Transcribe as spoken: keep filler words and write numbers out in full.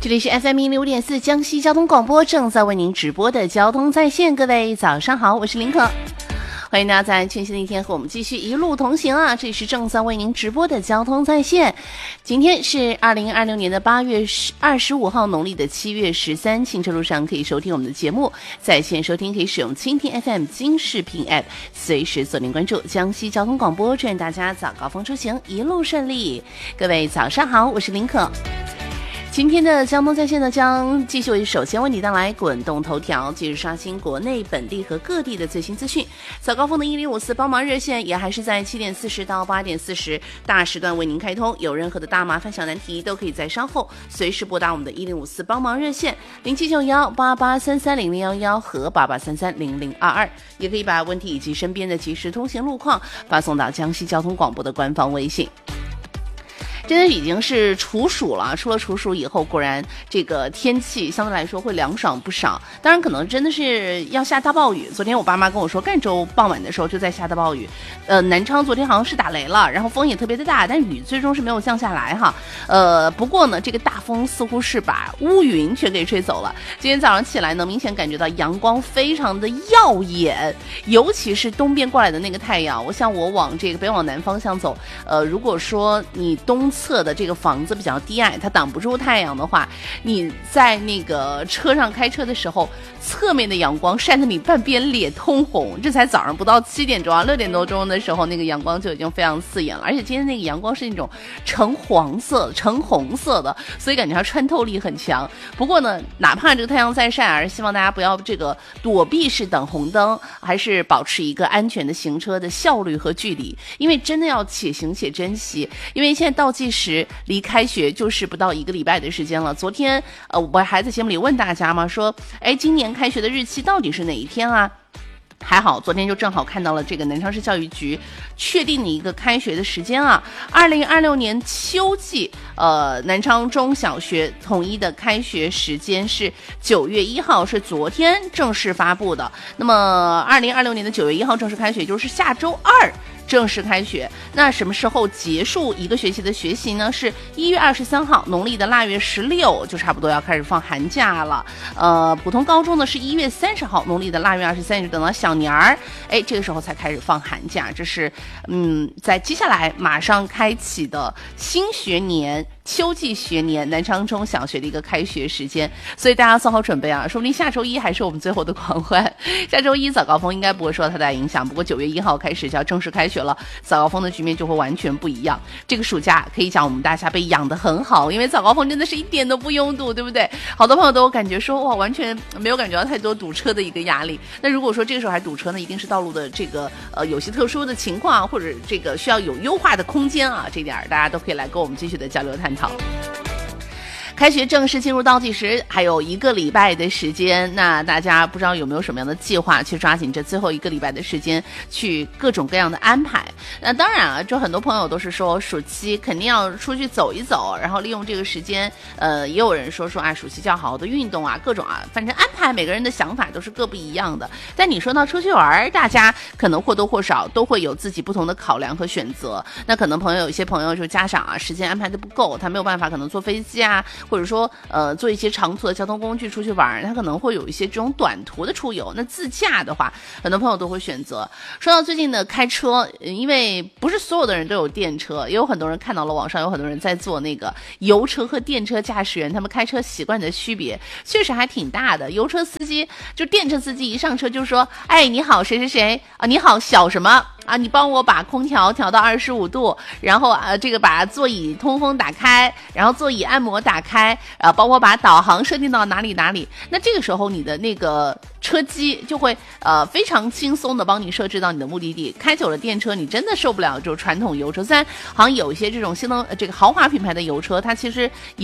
这里是 F M 一零五点四江西交通广播，正在为您直播的交通在线。各位早上好，我是林可，欢迎大家在全新的一天和我们继续一路同行啊！这里是正在为您直播的交通在线。今天是二零二六年的八月二十五号，农历的七月十三。行车路上可以收听我们的节目，在线收听可以使用蜻蜓 F M 金视频 App， 随时锁定关注江西交通广播，祝愿大家早高峰出行一路顺利。各位早上好，我是林可。今天的交通在线呢，将继续为首先为你带来滚动头条，继续刷新国内本地和各地的最新资讯。早高峰的一零五四帮忙热线也还是在七点四十到八点四十大时段为您开通，有任何的大麻烦小难题都可以在稍后随时拨打我们的一零五四帮忙热线零七九幺八八三三零零一一和八八三三零零二二，也可以把问题以及身边的即时通行路况发送到江西交通广播的官方微信。真的已经是处暑了，出了处暑以后，果然这个天气相对来说会凉爽不少。当然可能真的是要下大暴雨，昨天我爸妈跟我说赣州傍晚的时候就在下大暴雨，呃，南昌昨天好像是打雷了，然后风也特别的大，但雨最终是没有降下来哈。呃，不过呢这个大风似乎是把乌云全给吹走了。今天早上起来呢，明显感觉到阳光非常的耀眼，尤其是东边过来的那个太阳。我想我往这个北往南方向走，呃，如果说你东侧的这个房子比较低矮，它挡不住太阳的话，你在那个车上开车的时候，侧面的阳光晒得你半边脸通红。这才早上不到七点钟啊，六点多钟的时候，那个阳光就已经非常刺眼了。而且今天那个阳光是那种橙黄色、橙红色的，所以感觉它穿透力很强。不过呢，哪怕这个太阳在晒，还是希望大家不要这个躲避式等红灯，还是保持一个安全的行车的效率和距离，因为真的要且行且珍惜。因为现在倒计时离开学就是不到一个礼拜的时间了。昨天呃，我还在节目里问大家嘛，说哎，今年开学的日期到底是哪一天啊？还好昨天就正好看到了这个南昌市教育局确定的一个开学的时间啊，二零二六年秋季呃南昌中小学统一的开学时间是九月一号，是昨天正式发布的。那么二零二六年的九月一号正式开学，就是下周二正式开学。那什么时候结束一个学期的学习呢？是一月二十三号，农历的腊月十六，就差不多要开始放寒假了。呃，普通高中呢是一月三十号，农历的腊月二十三，就等到小年儿，哎，这个时候才开始放寒假。这是嗯，在接下来马上开启的新学年。秋季学年南昌中小学的一个开学时间，所以大家做好准备啊！说不定下周一还是我们最后的狂欢。下周一早高峰应该不会受到太大影响，不过九月一号开始就要正式开学了，早高峰的局面就会完全不一样。这个暑假可以讲我们大家被养得很好，因为早高峰真的是一点都不拥堵，对不对？好多朋友都感觉说哇，完全没有感觉到太多堵车的一个压力。那如果说这个时候还堵车呢，一定是道路的这个呃有些特殊的情况，或者这个需要有优化的空间啊，这点大家都可以来跟我们继续的交流探讨。开学正式进入倒计时，还有一个礼拜的时间，那大家不知道有没有什么样的计划去抓紧这最后一个礼拜的时间去各种各样的安排。那当然啊，就很多朋友都是说暑期肯定要出去走一走，然后利用这个时间呃，也有人说说啊，暑期就要好好的运动啊，各种啊，反正安排每个人的想法都是各不一样的。但你说到出去玩，大家可能或多或少都会有自己不同的考量和选择。那可能朋友有些朋友就家长啊，时间安排的不够，他没有办法可能坐飞机啊，或者说呃坐一些长途的交通工具出去玩，他可能会有一些这种短途的出游。那自驾的话，很多朋友都会选择。说到最近的开车，因为不是所有的人都有电车，也有很多人看到了网上有很多人在做那个油车和电车驾驶员他们开车习惯的区别，确实还挺大的。油车司机就电车司机一上车就说，哎，你好谁谁谁啊，你好小什么啊，你帮我把空调调到二十五度，然后啊这个把座椅通风打开，然后座椅按摩打开，呃帮我把导航设定到哪里哪里。那这个时候你的那个车机就会呃非常轻松的帮你设置到你的目的地。开久了电车你真的受不了，就是传统油车。虽然好像有一些这种新能这个豪华品牌的油车，它其实